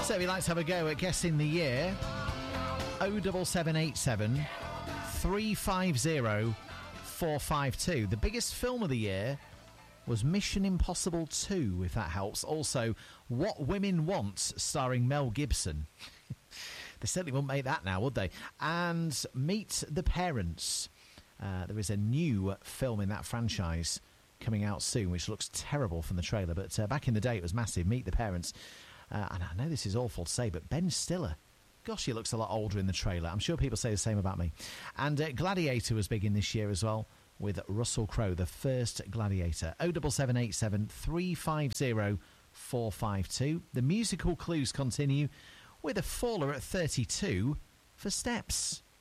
So if you'd like to have a go at guessing the year, 07787 350 452. The biggest film of the year was Mission Impossible 2, if that helps. Also, What Women Want, starring Mel Gibson. They certainly wouldn't make that now, would they? And Meet the Parents. There is a new film in that franchise coming out soon, which looks terrible from the trailer, but back in the day it was massive. Meet the Parents. And I know this is awful to say, but Ben Stiller, gosh, he looks a lot older in the trailer. I'm sure people say the same about me. And Gladiator was big in this year as well, with Russell Crowe, the first Gladiator. 07787 350 452. The musical clues continue with a faller at 32 for Steps.